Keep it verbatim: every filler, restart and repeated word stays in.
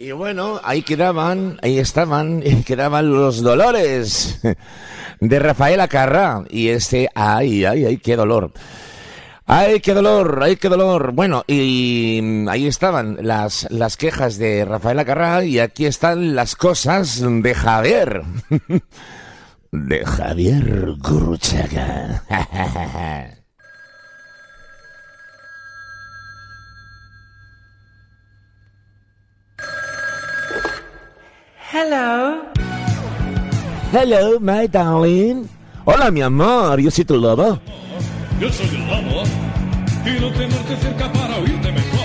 Y bueno, ahí quedaban, ahí estaban, quedaban los dolores de Rafael Acarrá. Y este, ay, ay, ay, qué dolor. ¡Ay, qué dolor! ¡Ay, qué dolor! Bueno, y ahí estaban las, las quejas de Rafael Acarrá y aquí están las cosas de Javier. De Javier Gurruchaga. Hello. Hello, my darling. Hola, mi amor, yo soy tu lobo. Yo soy el lobo y no tenerte cerca para oírte mejor.